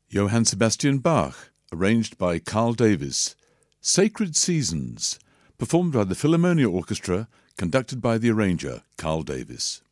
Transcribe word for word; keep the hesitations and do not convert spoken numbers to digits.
Johann Sebastian Bach, arranged by Carl Davis. Sacred Seasons, performed by the Philharmonia Orchestra, conducted by the arranger, Carl Davis.